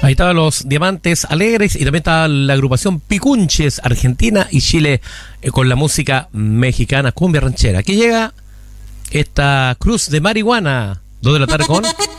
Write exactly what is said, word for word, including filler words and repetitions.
Ahí estaban los Diamantes Alegres y también estaba la agrupación Picunches, Argentina y Chile, eh, con la música mexicana, cumbia ranchera. Aquí llega esta Cruz de Marihuana, dos de la tarde con